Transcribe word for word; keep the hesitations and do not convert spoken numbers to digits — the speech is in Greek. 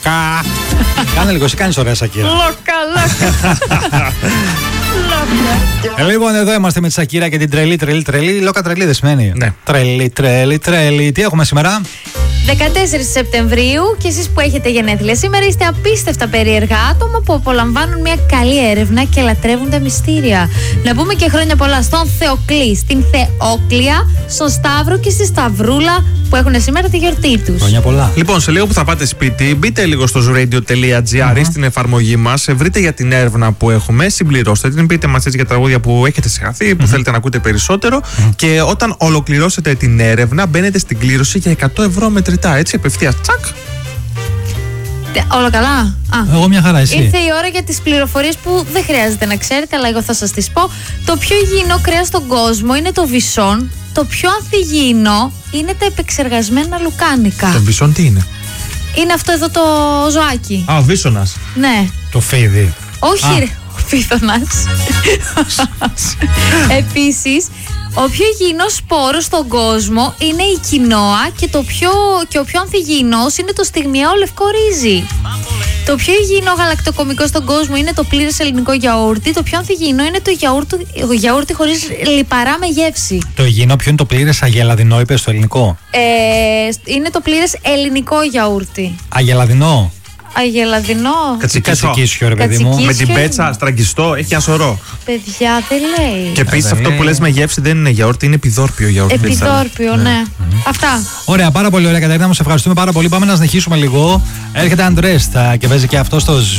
Λόκα. Κάνε λίγο, εσύ κάνεις ωραία Σακύρα. Λόκα, λόκα. Λοιπόν, εδώ είμαστε με τη Σακύρα και την τρελή, τρελή, τρελή. Λόκα τρελή δεν σημαίνει. Ναι. Τρελή, τρελή, τρελή. Τι έχουμε σήμερα? δεκατέσσερις Σεπτεμβρίου και εσείς που έχετε γενέθλια σήμερα είστε απίστευτα περίεργα άτομα που απολαμβάνουν μια καλή έρευνα και λατρεύουν τα μυστήρια. Να πούμε και χρόνια πολλά στον Θεοκλή, στην Θεόκλια, στον Σταύρο και στη Σταυρούλα που έχουν σήμερα τη γιορτή τους. Χρόνια πολλά. Λοιπόν, σε λίγο που θα πάτε σπίτι, μπείτε λίγο στο zooradio τελεία gr στην εφαρμογή μας, βρείτε για την έρευνα που έχουμε, συμπληρώστε την, πείτε μας έτσι για τραγούδια που έχετε συγχαθεί, που θέλετε να ακούτε περισσότερο και όταν ολοκληρώσετε την έρευνα μπαίνετε στην κλήρωση για εκατό ευρώ μετρητά, έτσι απευθείας, τσακ. Όλα καλά. Α, Εγώ μια χαρά, εσύ? ήρθε η ώρα για τις πληροφορίες που δεν χρειάζεται να ξέρετε, αλλά εγώ θα σας τις πω. Το πιο υγιεινό κρέας στον κόσμο είναι το βυσόν. Το πιο ανθυγιεινό είναι τα επεξεργασμένα λουκάνικα. Το βυσόν τι είναι? Είναι αυτό εδώ το ζωάκι. Α, ο βύσσονας. Ναι. Το φίδι. Όχι, Α. ρε, ο φίδωνας. Επίσης, ο πιο υγιεινός σπόρος στον κόσμο είναι η κοινόα και, το πιο, και ο πιο ανθυγιεινός είναι το στιγμιαίο λευκό ρύζι. Το πιο υγιεινό γαλακτοκομικό στον κόσμο είναι το πλήρες ελληνικό γιαούρτι. Το πιο ανθυγιεινό είναι το γιαούρτι, γιαούρτι χωρίς λιπαρά με γεύση. Το υγιεινό ποιο είναι? Το πλήρες αγελαδινό, είπες στο ελληνικό? Ε, είναι το πλήρες ελληνικό γιαούρτι. Αγελαδινό. Αγελαδινό. Κατσικίσιο. Κατσικίσιο, ρε παιδί μου. Κατσικίσιο. Με την είναι. πέτσα, στραγγιστό, έχει ένα σωρό. Παιδιά, δεν λέει. Και επίσης δεν αυτό λέει. που λες με γεύση δεν είναι γιαούρτι, είναι επιδόρπιο γιαούρτι. Επιδόρπιο, ναι. Αυτά. Ωραία, πάρα πολύ ωραία Κατερίνα μου, σε ευχαριστούμε πάρα πολύ. Πάμε να συνεχίσουμε λίγο. Έρχεται Andrés και παίζει και αυτό στο